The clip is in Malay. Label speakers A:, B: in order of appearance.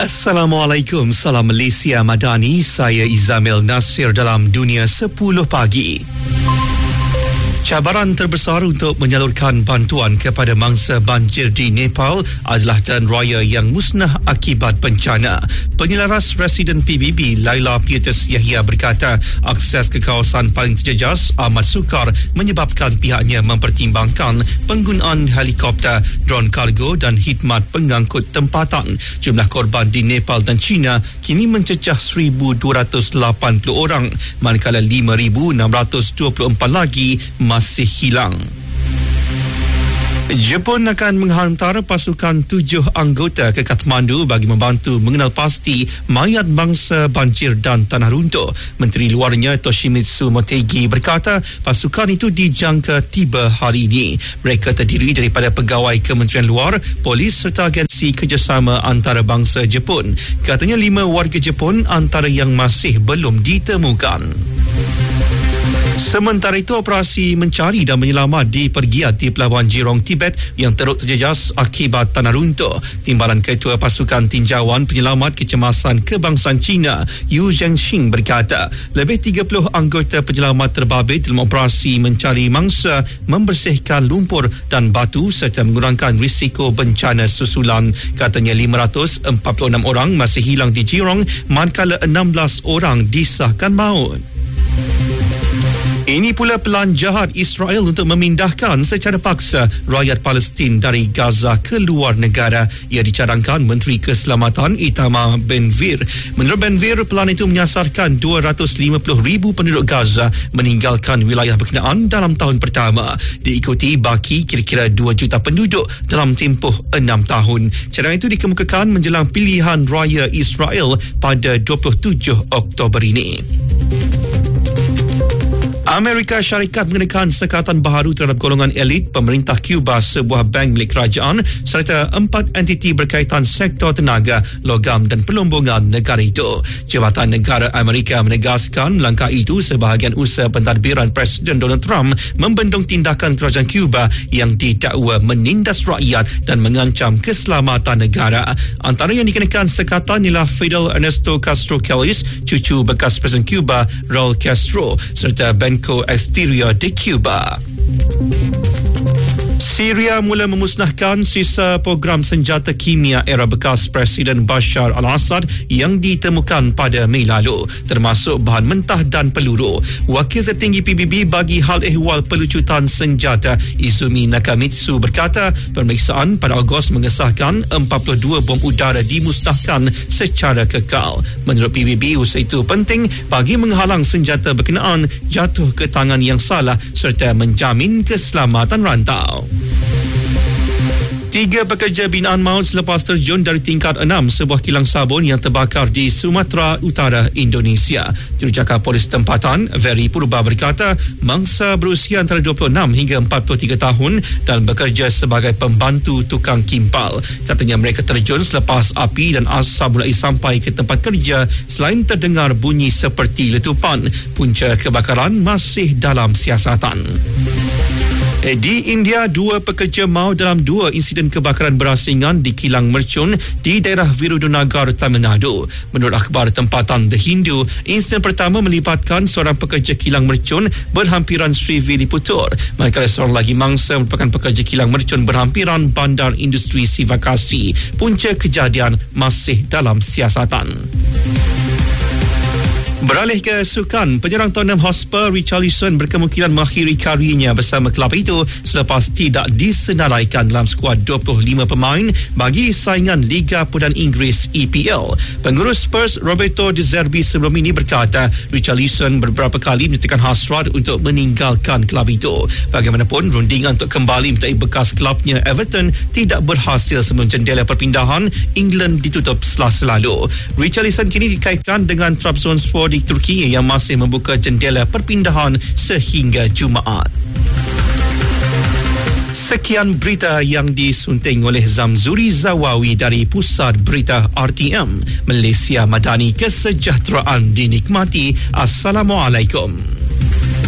A: Assalamualaikum, salam Malaysia Madani. Saya Izamil Nasir dalam Dunia 10 Pagi. Cabaran terbesar untuk menyalurkan bantuan kepada mangsa banjir di Nepal adalah jalan raya yang musnah akibat bencana. Penyelaras Residen PBB Laila Peters Yahya berkata akses ke kawasan paling terjejas amat sukar menyebabkan pihaknya mempertimbangkan penggunaan helikopter, drone kargo dan khidmat pengangkut tempatan. Jumlah korban di Nepal dan China kini mencecah 1,280 orang, manakala 5,624 lagi masih hilang. Jepun akan menghantar pasukan 7 anggota ke Kathmandu bagi membantu mengenal pasti mayat bangsa banjir dan tanah runtuh. Menteri Luarnya Toshimitsu Motegi berkata pasukan itu dijangka tiba hari ini. Mereka terdiri daripada pegawai Kementerian Luar, polis serta agensi kerjasama antarabangsa Jepun. Katanya 5 warga Jepun antara yang masih belum ditemukan. Sementara itu, operasi mencari dan menyelamat dipergiat di Pelabuhan Jurong, Tibet yang teruk terjejas akibat tanah runtuh. Timbalan Ketua Pasukan Tinjauan Penyelamat Kecemasan Kebangsaan China, Yu Zhengxing berkata, lebih 30 anggota penyelamat terbabit dalam operasi mencari mangsa, membersihkan lumpur dan batu serta mengurangkan risiko bencana susulan. Katanya 546 orang masih hilang di Jurong, manakala 16 orang disahkan maut. Ini pula pelan jahat Israel untuk memindahkan secara paksa rakyat Palestin dari Gaza ke luar negara. Ia dicadangkan Menteri Keselamatan Itamar Ben-Gvir. Menurut Ben-Gvir, pelan itu menyasarkan 250,000 penduduk Gaza meninggalkan wilayah berkenaan dalam tahun pertama. Diikuti baki kira-kira 2 juta penduduk dalam tempoh 6 tahun. Cadangan itu dikemukakan menjelang pilihan raya Israel pada 27 Oktober ini. Amerika Syarikat mengenakan sekatan baharu terhadap golongan elit pemerintah Cuba, sebuah bank milik kerajaan serta 4 entiti berkaitan sektor tenaga, logam dan pelombongan negara itu. Jabatan Negara Amerika menegaskan langkah itu sebahagian usaha pentadbiran Presiden Donald Trump membendung tindakan kerajaan Cuba yang didakwa menindas rakyat dan mengancam keselamatan negara. Antara yang dikenakan sekatan ialah Fidel Ernesto Castro Calles, cucu bekas Presiden Cuba Raul Castro, serta Banco Exterior de Cuba. Syria mula memusnahkan sisa program senjata kimia era bekas Presiden Bashar al-Assad yang ditemukan pada Mei lalu, termasuk bahan mentah dan peluru. Wakil tertinggi PBB bagi hal ehwal pelucutan senjata Izumi Nakamitsu berkata pemeriksaan pada Ogos mengesahkan 42 bom udara dimusnahkan secara kekal. Menurut PBB, usaha itu penting bagi menghalang senjata berkenaan jatuh ke tangan yang salah serta menjamin keselamatan rantau. 3 pekerja binaan maut selepas terjun dari tingkat 6 sebuah kilang sabun yang terbakar di Sumatera Utara, Indonesia. Jurucakap Polis tempatan, Very Purba berkata, mangsa berusia antara 26 hingga 43 tahun dan bekerja sebagai pembantu tukang kimpal. Katanya mereka terjun selepas api dan asap mulai sampai ke tempat kerja selain terdengar bunyi seperti letupan. Punca kebakaran masih dalam siasatan. Di India, 2 pekerja maut dalam 2 insiden kebakaran berasingan di kilang mercun di daerah Virudunagar, Tamil Nadu. Menurut akhbar tempatan The Hindu, insiden pertama melibatkan seorang pekerja kilang mercun berhampiran Srivilliputur, manakala seorang lagi mangsa merupakan pekerja kilang mercun berhampiran Bandar Industri Sivakasi. Punca kejadian masih dalam siasatan. Beralih ke sukan, penyerang Tottenham Hotspur Richarlison berkemungkinan mengakhiri kariernya bersama kelab itu selepas tidak disenaraikan dalam skuad 25 pemain bagi saingan Liga Perdana Inggeris EPL. Pengurus Spurs Roberto De Zerbi sebelum ini berkata Richarlison beberapa kali menyatakan hasrat untuk meninggalkan kelab itu. Bagaimanapun, rundingan untuk kembali menyertai bekas kelabnya Everton tidak berhasil sebelum jendela perpindahan England ditutup Selasa lalu. Richarlison kini dikaitkan dengan Trabzonspor di Turki yang masih membuka jendela perpindahan sehingga Jumaat. Sekian berita yang disunting oleh Zamzuri Zawawi dari Pusat Berita RTM. Malaysia Madani, kesejahteraan dinikmati. Assalamualaikum.